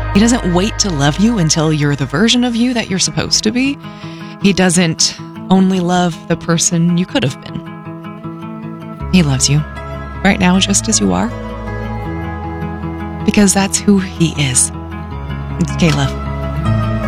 He doesn't wait to love you until you're the version of you that you're supposed to be. He doesn't only love the person you could have been. He loves you right now just as you are. Because that's who he is. It's K-Love.